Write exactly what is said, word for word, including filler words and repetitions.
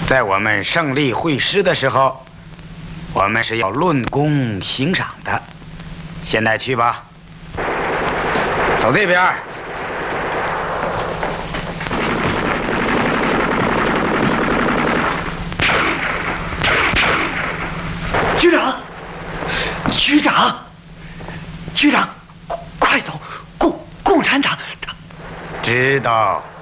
在我们胜利会师的时候，我们是要论功行赏的。现在去吧，走这边。 局长，局长，局长，快走！共共产党， 知道。